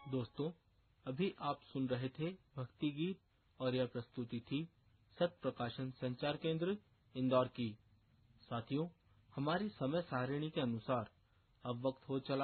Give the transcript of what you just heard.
दोस्तों, अभी आप सुन रहे थे भक्ति गीत और यह प्रस्तुति थी सत प्रकाशन संचार केंद्र इंदौर की। साथियों, हमारी समय सारिणी के अनुसार अब वक्त हो चला